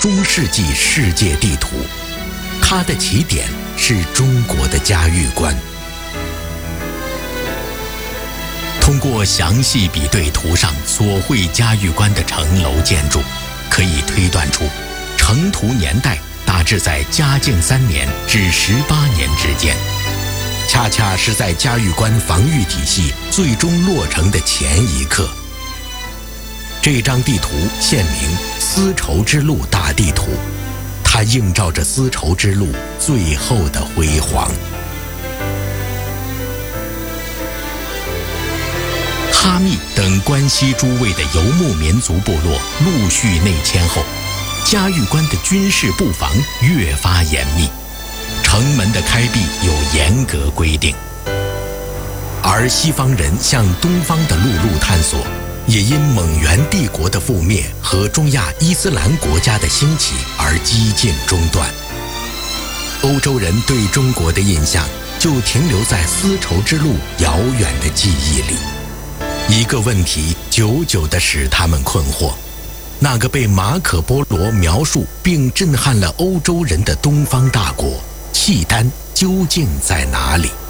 中世纪世界地图，它的起点是中国的嘉峪关。通过详细比对图上所绘嘉峪关的城楼建筑，可以推断出成图年代大致在嘉靖3年至18年之间，恰恰是在嘉峪关防御体系最终落成的前一刻。这张地图现名《丝绸之路大地图》，它映照着丝绸之路最后的辉煌。哈密等关西诸卫的游牧民族部落陆续内迁后，嘉峪关的军事布防越发严密，城门的开闭有严格规定。而西方人向东方的陆路探索，也因蒙元帝国的覆灭和中亚伊斯兰国家的兴起而几近中断。欧洲人对中国的印象就停留在丝绸之路遥远的记忆里。一个问题久久地使他们困惑：那个被马可波罗描述并震撼了欧洲人的东方大国契丹究竟在哪里？